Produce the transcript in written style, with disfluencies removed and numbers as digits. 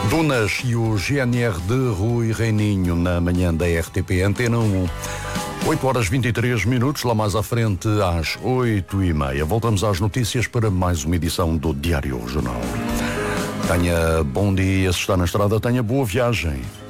Dunas e o GNR de Rui Reininho na manhã da RTP Antena 1. 8h23, lá mais à frente às 8h30. Voltamos às notícias para mais uma edição do Diário Regional. Tenha bom dia, se está na estrada, tenha boa viagem.